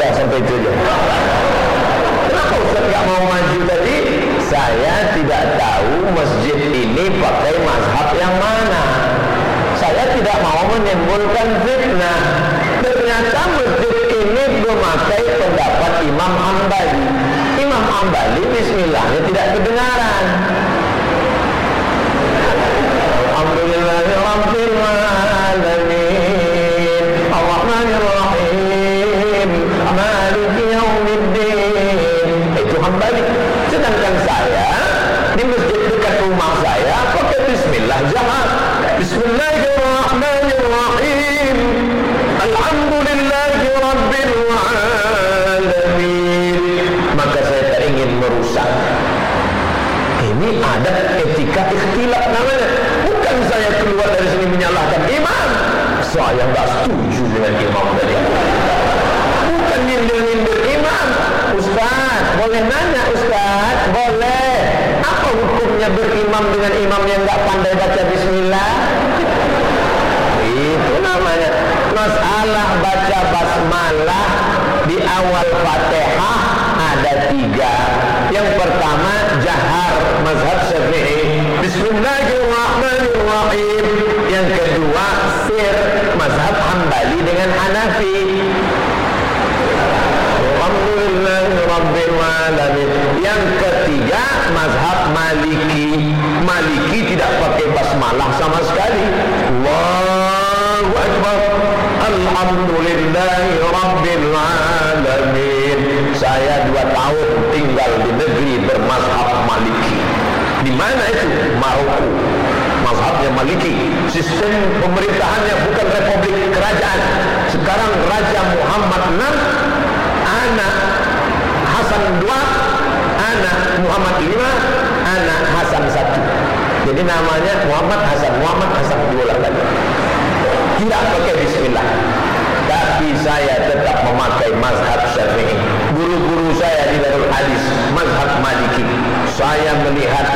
udah sampai itu aja. Kenapa Ustaz nggak mau maju tadi? Saya tidak tahu masjid ini pakai mazhab yang mana. Saya tidak mau menimbulkan fitnah. Ternyata masjid ini memakai pendapat Imam Hambali. Imam Hambali bismillahnya tidak kedengaran. Alhamdulillahirabbil alamin arrahmanir rahim maliki yaumiddin. Itu Hambali. Sedangkan saya di masjid dekat rumah saya pakai bismillah jahat. Bismillahirrahmanirrahim alhamdulillahi rabbil alamin. Maka saya tak ingin merusak. Ini adat etika ikhtilaf namanya. Bukan saya keluar dari sini menyalahkan imam. Saya tak setuju dengan imam tadi. Bukan nyindir-nyindir imam. Ustaz, boleh nanya Ustaz? Boleh. Apa hukumnya berimam dengan imam yang tak pandai baca bismillah? Itu namanya masalah baca basmalah di awal Fatihah ada 3. Yang pertama jahar mazhab Syafi'i, bismillahirrahmanirrahim. Yang kedua sir mazhab Hambali dengan Hanafi. Alhamdulillahirabbil alamin. Yang ketiga mazhab Maliki. Maliki tidak pakai basmalah sama sekali. Allahu akbar. Alhamdulillahirabbil alamin. Saya 2 tahun tinggal di negeri bermazhab Maliki. Di mana itu? Maroko. Mazhabnya Maliki. Sistem pemerintahannya bukan republik kerajaan. Sekarang Raja Muhammad VI, anak Hasan II, anak Muhammad V, anak Hasan I. Jadi namanya Muhammad Hasan II lah tadi. Tidak pakai bismillah. Tapi saya tetap memakai mazhab Syafi'i. Guru-guru saya di Darul Hadis mazhab Maliki. Saya melihat